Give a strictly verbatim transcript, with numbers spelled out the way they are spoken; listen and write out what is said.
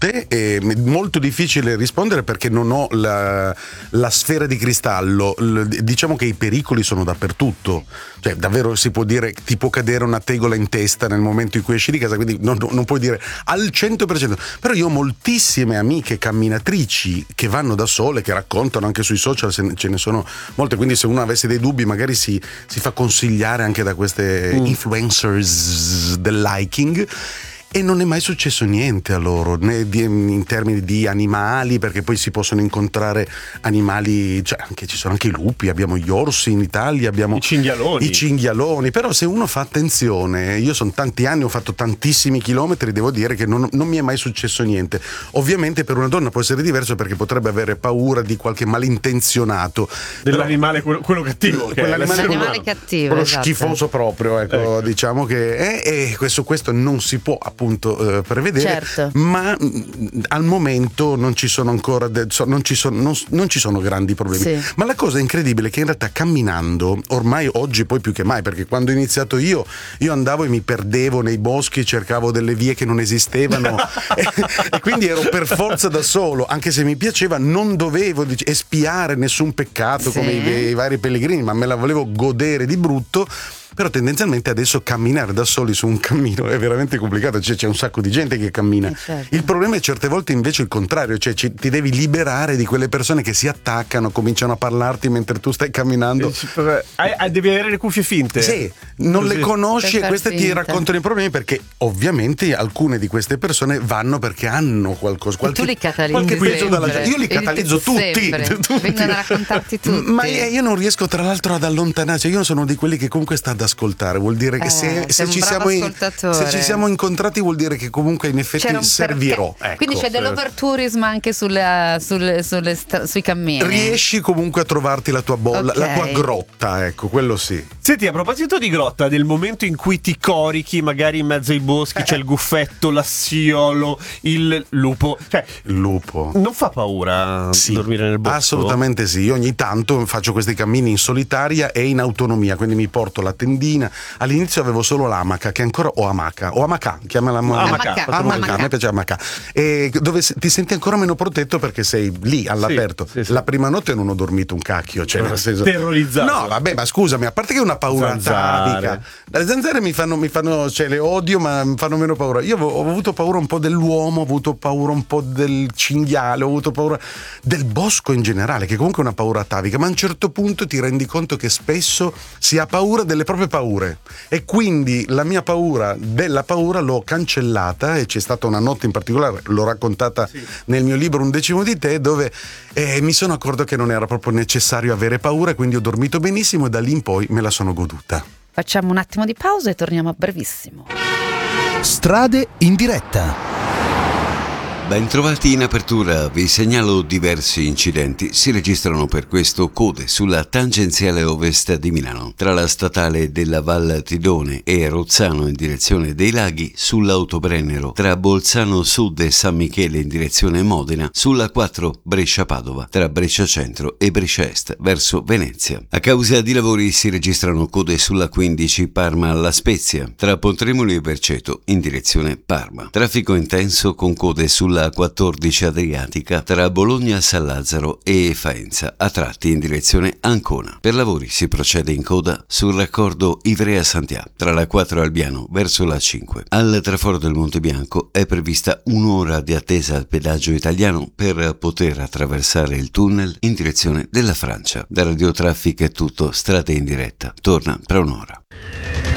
tutte, è molto difficile rispondere perché non ho la, la sfera di cristallo. Diciamo che i pericoli sono dappertutto, cioè davvero si può dire ti può cadere una tegola in testa nel momento in cui esci di casa, quindi non, non puoi dire al cento per cento. Però io ho moltissime amiche camminatrici che vanno da sole, che raccontano anche sui social, ce ne sono molte, quindi se uno avesse dei dubbi magari si, si fa consigliare anche da queste mm. influencers del liking. E non è mai successo niente a loro, né di, in termini di animali, perché poi si possono incontrare animali, cioè anche, ci sono anche i lupi, abbiamo gli orsi in Italia, abbiamo i cinghialoni. I cinghialoni, però se uno fa attenzione, io sono tanti anni, ho fatto tantissimi chilometri, devo dire che non, non mi è mai successo niente. Ovviamente per una donna può essere diverso perché potrebbe avere paura di qualche malintenzionato. Dell'animale, quello, quello cattivo. Che L'animale cattivo, quello esatto. schifoso proprio, ecco, ecco. Diciamo che è, e questo, questo non si può appunto appunto eh, prevedere, certo. ma mh, al momento non ci sono ancora de- so, non, ci sono, non, non ci sono grandi problemi, sì. Ma la cosa incredibile è che in realtà camminando ormai oggi poi più che mai, perché quando ho iniziato io io andavo e mi perdevo nei boschi, cercavo delle vie che non esistevano e, e quindi ero per forza da solo, anche se mi piaceva non dovevo dic- espiare nessun peccato, sì. come i, i vari pellegrini, ma me la volevo godere di brutto. Però tendenzialmente adesso camminare da soli su un cammino è veramente complicato, cioè c'è un sacco di gente che cammina. Eh certo. Il problema è certe volte invece il contrario, cioè ci, ti devi liberare di quelle persone che si attaccano, cominciano a parlarti mentre tu stai camminando. Eh, devi avere le cuffie finte. Sì, non Così. Le conosci Per e queste finta. ti raccontano i problemi, perché ovviamente alcune di queste persone vanno perché hanno qualcosa, qualche, tu li catalizzi qualche peso dalla sempre. Io li catalizzo tutti, tutti. Vengono a raccontarti tutti. Ma io non riesco tra l'altro ad allontanarci, io sono di quelli che comunque sta ad ascoltare, vuol dire che Eh, se, se, sei un ci bravo siamo in, ascoltatore. se ci siamo incontrati vuol dire che comunque in effetti C'era un servirò, perché. ecco. Quindi c'è dell'overtourism anche sulle, sulle, sulle stra- sui cammini. Riesci comunque a trovarti la tua bolla, Ok. la tua grotta, ecco, quello sì. Senti, a proposito di grotta, del momento in cui ti corichi magari in mezzo ai boschi, c'è il guffetto, l'assiolo, il lupo, cioè Il lupo. non fa paura Sì, dormire nel bosco? assolutamente sì. Io ogni tanto faccio questi cammini in solitaria e in autonomia, quindi mi porto la tendina. All'inizio avevo solo l'amaca, che ancora o amaca o amaca, chiamala Amaca. amaca. Amaca. A me piace amaca. E dove se- ti senti ancora meno protetto perché sei lì all'aperto. Sì, sì, sì. La prima notte non ho dormito un cacchio, cioè nel senso, Terrorizzato. No, vabbè, ma scusami, a parte che è una paura Zanzare. atavica. Le zanzare mi fanno, mi fanno, cioè le odio, ma mi fanno meno paura. Io ho, ho avuto paura un po' dell'uomo, ho avuto paura un po' del cinghiale, ho avuto paura del bosco in generale, che comunque è una paura atavica, ma a un certo punto ti rendi conto che spesso si ha paura delle proprie paure. E quindi la mia paura della paura l'ho cancellata, e c'è stata una notte in particolare, l'ho raccontata sì. nel mio libro Un decimo di te, dove eh, mi sono accorto che non era proprio necessario avere paura, quindi ho dormito benissimo e da lì in poi me la sono goduta. Facciamo un attimo di pausa e torniamo a brevissimo. Strade in diretta. Bentrovati in apertura, vi segnalo diversi incidenti. Si registrano per questo code sulla tangenziale ovest di Milano, tra la statale della Val Tidone e Rozzano in direzione dei Laghi, sull'autobrennero tra Bolzano Sud e San Michele in direzione Modena, sulla quattro Brescia-Padova, tra Brescia Centro e Brescia Est verso Venezia. A causa di lavori si registrano code sulla quindici Parma-La Spezia, tra Pontremoli e Berceto in direzione Parma. Traffico intenso con code sulla quattordici Adriatica tra Bologna San Lazzaro e Faenza, a tratti in direzione Ancona. Per lavori si procede in coda sul raccordo Ivrea-Santià tra la quattro Albiano verso la cinque. Al traforo del Monte Bianco è prevista un'ora di attesa al pedaggio italiano per poter attraversare il tunnel in direzione della Francia. Da Radio Traffic è tutto, strade in diretta. Torna tra un'ora.